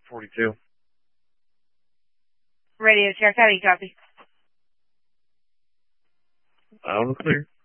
42. Radio check. How do you copy? Loud and clear.